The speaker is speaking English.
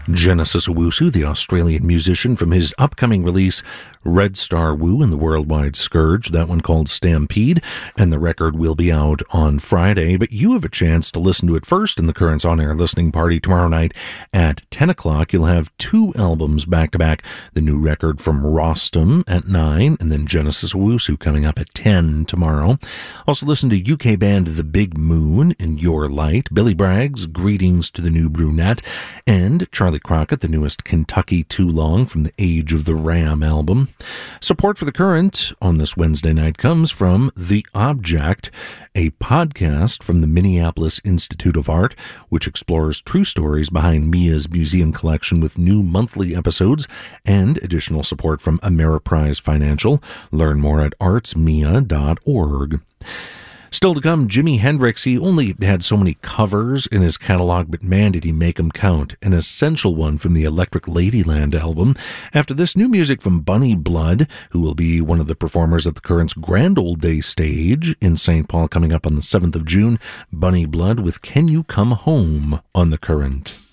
Genesis Owusu, the Australian musician, from his upcoming release Red Star Woo and the Worldwide Scourge, that one called Stampede, and the record will be out on Friday, but you have a chance to listen to it first in the Currents On-Air listening party tomorrow night at 10 o'clock. You'll have two albums back-to-back, the new record from Rostam at 9, and then Genesis Owusu coming up at 10 tomorrow. Also listen to UK band The Big Moon in Your Light, Billy Bragg's Greetings to the New Brunette, and Charlie Crockett, the newest Kentucky Too Long from the Age of the Ram album. Support for The Current on this Wednesday night comes from The Object, a podcast from the Minneapolis Institute of Art, which explores true stories behind Mia's museum collection with new monthly episodes and additional support from Ameriprise Financial. Learn more at artsmia.org. Still to come, Jimi Hendrix. He only had so many covers in his catalog, but man, did he make them count. An essential one from the Electric Ladyland album. After this, new music from Bunny Blood, who will be one of the performers at the Current's Grand Old Day stage in St. Paul coming up on the 7th of June. Bunny Blood with Can You Come Home on The Current.